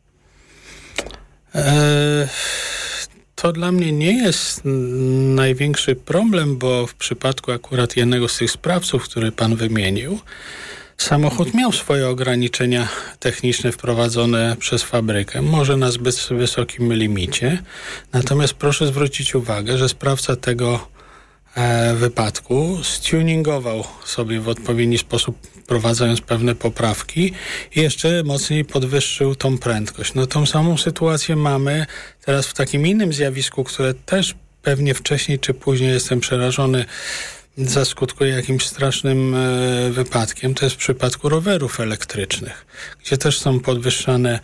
Eee, to dla mnie nie jest największy problem, bo w przypadku akurat jednego z tych sprawców, który pan wymienił, samochód miał swoje ograniczenia techniczne wprowadzone przez fabrykę, może na zbyt wysokim limicie. Natomiast proszę zwrócić uwagę, że sprawca tego e, wypadku stuningował sobie w odpowiedni sposób, wprowadzając pewne poprawki i jeszcze mocniej podwyższył tą prędkość. No tą samą sytuację mamy teraz w takim innym zjawisku, które też pewnie wcześniej czy później, jestem przerażony, zaskutkuje jakimś strasznym e, wypadkiem, to jest w przypadku rowerów elektrycznych, gdzie też są podwyższane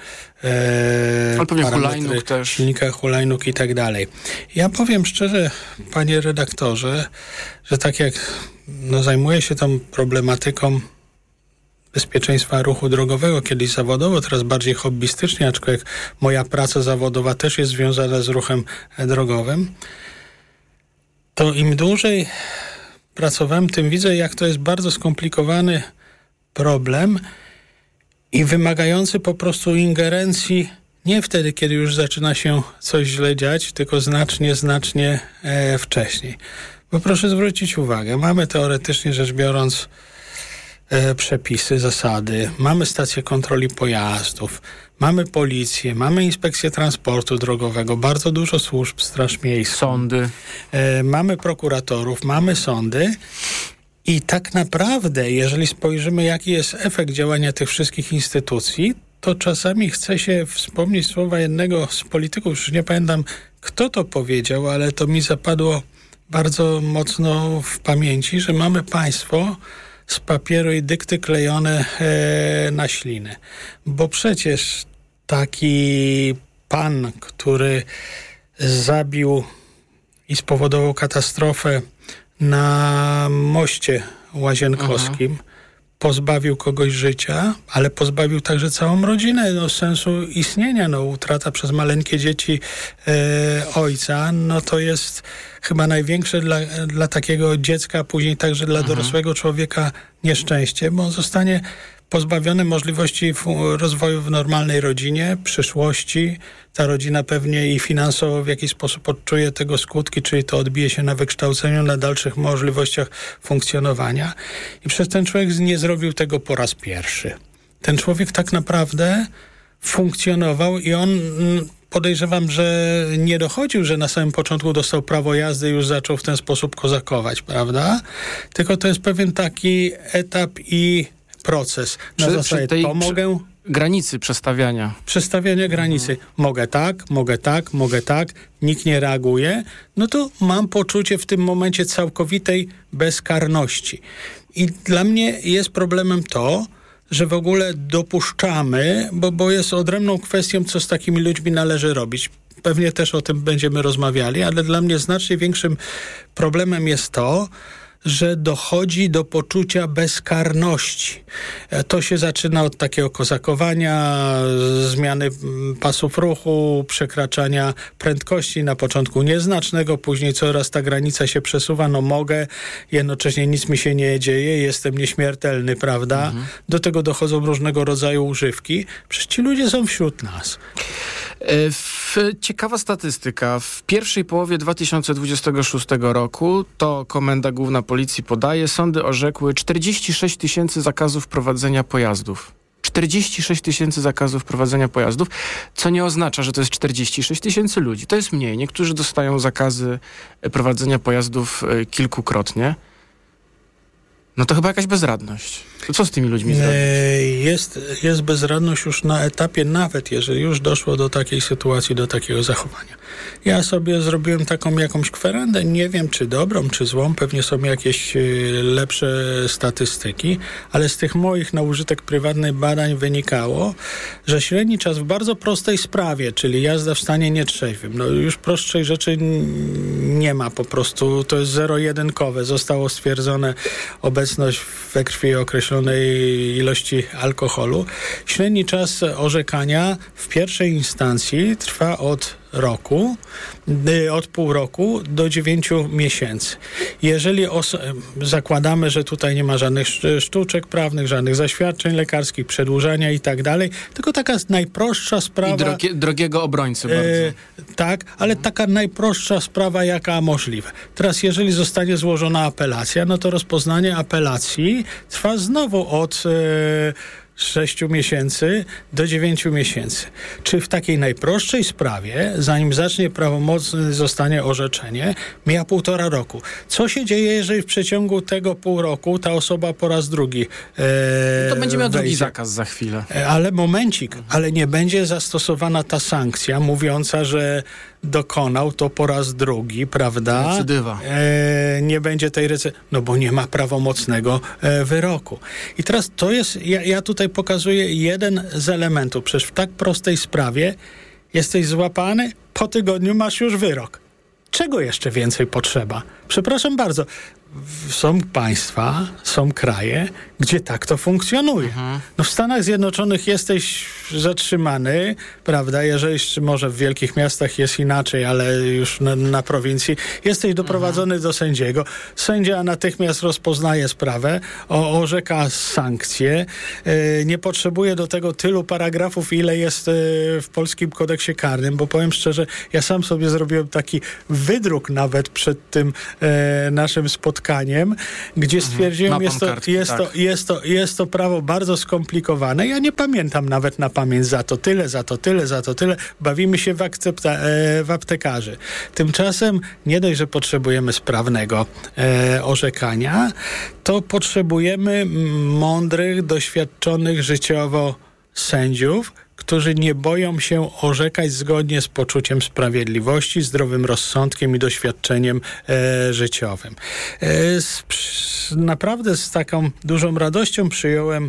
e, parametry też. silnika, hulajnóg i tak dalej. Ja powiem szczerze, panie redaktorze, że tak jak no, zajmuję się tą problematyką bezpieczeństwa ruchu drogowego, kiedyś zawodowo, teraz bardziej hobbystycznie, aczkolwiek moja praca zawodowa też jest związana z ruchem drogowym, to im dłużej pracowałem, tym widzę, jak to jest bardzo skomplikowany problem i wymagający po prostu ingerencji nie wtedy, kiedy już zaczyna się coś źle dziać, tylko znacznie, znacznie e, wcześniej. Bo proszę zwrócić uwagę, mamy teoretycznie rzecz biorąc e, przepisy, zasady, mamy stację kontroli pojazdów, mamy policję, mamy inspekcję transportu drogowego, bardzo dużo służb, straż miejską. Sądy. E, mamy prokuratorów, mamy sądy i tak naprawdę, jeżeli spojrzymy, jaki jest efekt działania tych wszystkich instytucji, to czasami chce się wspomnieć słowa jednego z polityków, już nie pamiętam, kto to powiedział, ale to mi zapadło bardzo mocno w pamięci, że mamy państwo z papieru i dykty klejone e, na ślinę. Bo przecież taki pan, który zabił i spowodował katastrofę na moście Łazienkowskim, Aha. pozbawił kogoś życia, ale pozbawił także całą rodzinę no, sensu istnienia. No, utrata przez maleńkie dzieci e, ojca, no to jest chyba największe dla, dla takiego dziecka, a później także dla mhm. dorosłego człowieka nieszczęście, bo on zostanie pozbawiony możliwości rozwoju w normalnej rodzinie, przyszłości. Ta rodzina pewnie i finansowo w jakiś sposób odczuje tego skutki, czyli to odbije się na wykształceniu, na dalszych możliwościach funkcjonowania. I przez ten człowiek nie zrobił tego po raz pierwszy. Ten człowiek tak naprawdę funkcjonował i on, podejrzewam, że nie dochodził, że na samym początku dostał prawo jazdy i już zaczął w ten sposób kozakować, prawda? Tylko to jest pewien taki etap i proces. Na przy, zasadzie przy tej, to mogę... granicy przestawiania. Przestawiania granicy. Mhm. Mogę tak, mogę tak, mogę tak. Nikt nie reaguje. No to mam poczucie w tym momencie całkowitej bezkarności. I dla mnie jest problemem to, że w ogóle dopuszczamy, bo, bo jest odrębną kwestią, co z takimi ludźmi należy robić. Pewnie też o tym będziemy rozmawiali, ale dla mnie znacznie większym problemem jest to, że dochodzi do poczucia bezkarności. To się zaczyna od takiego kozakowania, zmiany pasów ruchu, przekraczania prędkości, na początku nieznacznego, później coraz ta granica się przesuwa, no mogę, jednocześnie nic mi się nie dzieje, jestem nieśmiertelny, prawda? Mhm. Do tego dochodzą różnego rodzaju używki. Przecież ci ludzie są wśród nas. W, ciekawa statystyka. W pierwszej połowie dwa tysiące dwudziestego szóstego roku, to Komenda Główna Policji podaje, sądy orzekły czterdzieści sześć tysięcy zakazów prowadzenia pojazdów. czterdzieści sześć tysięcy zakazów prowadzenia pojazdów, co nie oznacza, że to jest czterdzieści sześć tysięcy ludzi. To jest mniej. Niektórzy dostają zakazy prowadzenia pojazdów kilkukrotnie. No to chyba jakaś bezradność. To co z tymi ludźmi zrobić? Jest, jest bezradność już na etapie, nawet jeżeli już doszło do takiej sytuacji, do takiego zachowania. Ja sobie zrobiłem taką jakąś kwerendę, nie wiem czy dobrą, czy złą, pewnie są jakieś lepsze statystyki, ale z tych moich na użytek prywatny badań wynikało, że średni czas w bardzo prostej sprawie, czyli jazda w stanie nietrzeźwym, no już prostszej rzeczy nie ma po prostu, to jest zero-jedynkowe. Zostało stwierdzone obecność we krwi określonej ilości alkoholu. Średni czas orzekania w pierwszej instancji trwa od roku, od pół roku do dziewięciu miesięcy. Jeżeli os- zakładamy, że tutaj nie ma żadnych sztuczek prawnych, żadnych zaświadczeń lekarskich, przedłużania i tak dalej, tylko taka najprostsza sprawa... I drogie, drogiego obrońcy bardzo. E, tak, ale taka najprostsza sprawa, jaka możliwe. Teraz, jeżeli zostanie złożona apelacja, no to rozpoznanie apelacji trwa znowu od... E, sześciu miesięcy do dziewięciu miesięcy. Czy w takiej najprostszej sprawie, zanim zacznie prawomocne zostanie orzeczenie, mija półtora roku. Co się dzieje, jeżeli w przeciągu tego pół roku ta osoba po raz drugi e, To będzie miał wejdzie. drugi zakaz za chwilę. E, ale momencik, ale nie będzie zastosowana ta sankcja mówiąca, że dokonał to po raz drugi, prawda? Recydywa. E, nie będzie tej recydywy, no bo nie ma prawomocnego e, wyroku. I teraz to jest, ja, ja tutaj pokazuję jeden z elementów. Przecież w tak prostej sprawie jesteś złapany, po tygodniu masz już wyrok. Czego jeszcze więcej potrzeba? Przepraszam bardzo. Są państwa, są kraje, gdzie tak to funkcjonuje. Mhm. No w Stanach Zjednoczonych jesteś zatrzymany, prawda, jeżeli może w wielkich miastach jest inaczej, ale już na, na prowincji, jesteś doprowadzony mhm. do sędziego. Sędzia natychmiast rozpoznaje sprawę, o, orzeka sankcje, yy, nie potrzebuje do tego tylu paragrafów, ile jest yy, w polskim kodeksie karnym, bo powiem szczerze, ja sam sobie zrobiłem taki wydruk nawet przed tym yy, naszym spotkaniem, gdzie stwierdziłem, mhm. jest, to, kartki, jest, tak. to, jest, to, jest to prawo bardzo skomplikowane. Ja nie pamiętam nawet na pamięć za to tyle, za to tyle, za to tyle. Bawimy się w, akcepta, e, w aptekarzy. Tymczasem nie dość, że potrzebujemy sprawnego e, orzekania, to potrzebujemy mądrych, doświadczonych życiowo sędziów, którzy nie boją się orzekać zgodnie z poczuciem sprawiedliwości, zdrowym rozsądkiem i doświadczeniem e, życiowym. E, z, przy, naprawdę z taką dużą radością przyjąłem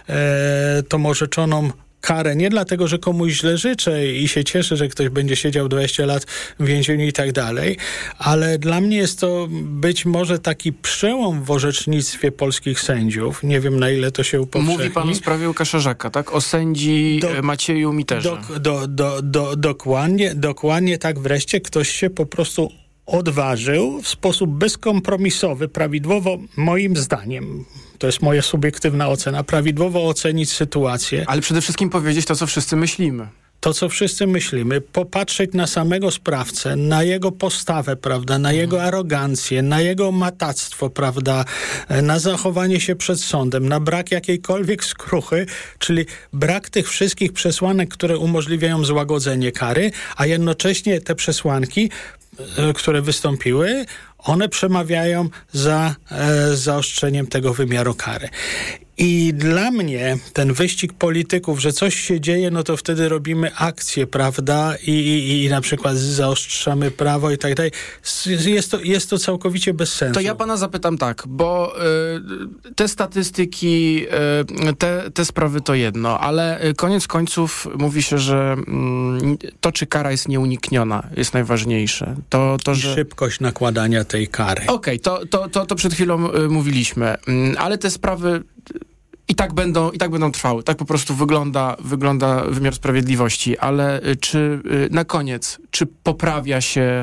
e, tą orzeczoną karę. Nie dlatego, że komuś źle życzę i się cieszę, że ktoś będzie siedział dwadzieścia lat w więzieniu i tak dalej, ale dla mnie jest to być może taki przełom w orzecznictwie polskich sędziów. Nie wiem, na ile to się upowszechni. Mówi pan o sprawie Łukasza Żaka, tak? O sędzi do, Macieju Miterze. Do, do, do, do, dokładnie, dokładnie tak. Wreszcie ktoś się po prostu odważył w sposób bezkompromisowy, prawidłowo, moim zdaniem, to jest moja subiektywna ocena, prawidłowo ocenić sytuację. Ale przede wszystkim powiedzieć to, co wszyscy myślimy. To, co wszyscy myślimy, popatrzeć na samego sprawcę, na jego postawę, prawda, na jego arogancję, na jego matactwo, prawda, na zachowanie się przed sądem, na brak jakiejkolwiek skruchy, czyli brak tych wszystkich przesłanek, które umożliwiają złagodzenie kary, a jednocześnie te przesłanki, które wystąpiły, one przemawiają za e, zaostrzeniem tego wymiaru kary. I dla mnie ten wyścig polityków, że coś się dzieje, no to wtedy robimy akcję, prawda? I, i, i na przykład zaostrzamy prawo i tak dalej. Jest to, jest to całkowicie bez sensu. To ja pana zapytam tak, bo y, te statystyki, y, te, te sprawy to jedno, ale koniec końców mówi się, że y, to, czy kara jest nieunikniona, jest najważniejsze. To, to, I że... szybkość nakładania tej kary. Okej, okay, to, to, to, to przed chwilą y, mówiliśmy, y, ale te sprawy I tak będą, i tak będą trwały. Tak po prostu wygląda, wygląda wymiar sprawiedliwości. Ale czy na koniec, czy poprawia się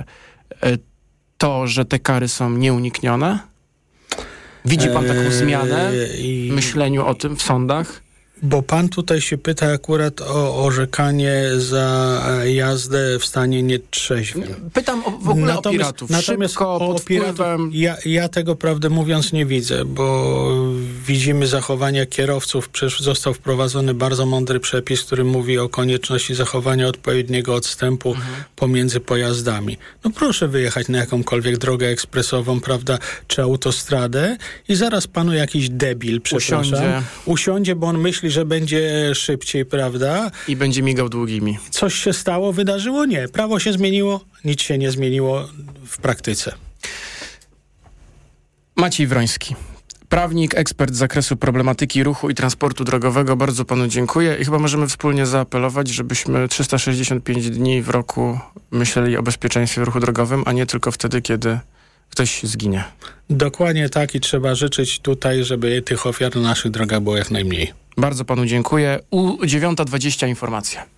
to, że te kary są nieuniknione? Widzi pan taką zmianę w myśleniu o tym w sądach? Bo pan tutaj się pyta akurat o orzekanie za jazdę w stanie nietrzeźwym. Pytam o, w ogóle natomiast, o piratów. Natomiast Szybko, o piratów ja, ja tego prawdę mówiąc nie widzę, bo widzimy zachowania kierowców. Przecież został wprowadzony bardzo mądry przepis, który mówi o konieczności zachowania odpowiedniego odstępu mhm. pomiędzy pojazdami. No proszę wyjechać na jakąkolwiek drogę ekspresową, prawda, czy autostradę i zaraz panu jakiś debil, przepraszam, usiądzie, usiądzie bo on myśli, że będzie szybciej, prawda? I będzie migał długimi. Coś się stało, wydarzyło? Nie. Prawo się zmieniło? Nic się nie zmieniło w praktyce. Maciej Wroński, prawnik, ekspert z zakresu problematyki ruchu i transportu drogowego. Bardzo panu dziękuję i chyba możemy wspólnie zaapelować, żebyśmy trzysta sześćdziesiąt pięć dni w roku myśleli o bezpieczeństwie w ruchu drogowym, a nie tylko wtedy, kiedy ktoś zginie. Dokładnie tak i trzeba życzyć tutaj, żeby tych ofiar na naszych drogach było jak najmniej. Bardzo panu dziękuję. U dziewiąta dwadzieścia informacje.